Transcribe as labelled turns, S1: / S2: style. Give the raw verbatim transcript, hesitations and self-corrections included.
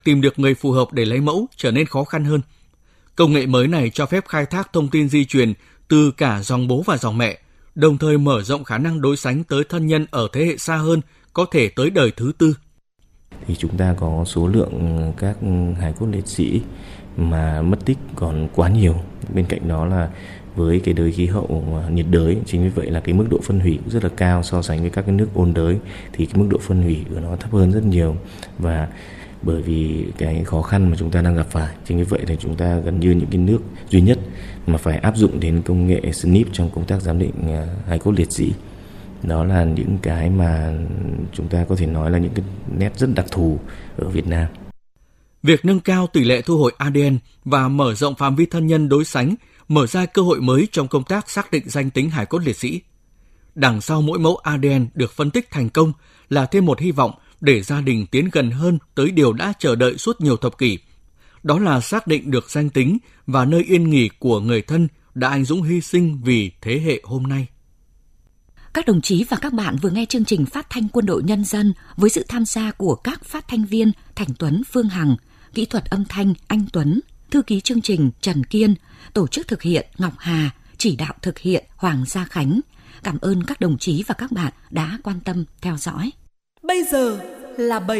S1: tìm được người phù hợp để lấy mẫu trở nên khó khăn hơn. Công nghệ mới này cho phép khai thác thông tin di truyền từ cả dòng bố và dòng mẹ, đồng thời mở rộng khả năng đối sánh tới thân nhân ở thế hệ xa hơn, có thể tới đời thứ tư.
S2: Thì chúng ta có số lượng các hài cốt liệt sĩ mà mất tích còn quá nhiều. Bên cạnh đó là với cái đới khí hậu nhiệt đới, chính vì vậy là cái mức độ phân hủy cũng rất là cao so sánh với các cái nước ôn đới, thì cái mức độ phân hủy của nó thấp hơn rất nhiều. Và bởi vì cái khó khăn mà chúng ta đang gặp phải, chính vì vậy thì chúng ta gần như những cái nước duy nhất mà phải áp dụng đến công nghệ ét en i pê trong công tác giám định hài cốt liệt sĩ. Đó là những cái mà chúng ta có thể nói là những cái nét rất đặc thù ở Việt Nam.
S1: Việc nâng cao tỷ lệ thu hồi a đê en và mở rộng phạm vi thân nhân đối sánh mở ra cơ hội mới trong công tác xác định danh tính hài cốt liệt sĩ. Đằng sau mỗi mẫu a đê en được phân tích thành công là thêm một hy vọng để gia đình tiến gần hơn tới điều đã chờ đợi suốt nhiều thập kỷ. Đó là xác định được danh tính và nơi yên nghỉ của người thân đã anh dũng hy sinh vì thế hệ hôm nay.
S3: Các đồng chí và các bạn vừa nghe chương trình Phát thanh Quân đội Nhân dân với sự tham gia của các phát thanh viên Thành Tuấn, Phương Hằng, kỹ thuật âm thanh Anh Tuấn, thư ký chương trình Trần Kiên, tổ chức thực hiện Ngọc Hà, chỉ đạo thực hiện Hoàng Gia Khánh. Cảm ơn các đồng chí và các bạn đã quan tâm theo dõi.
S4: Bây giờ là bảy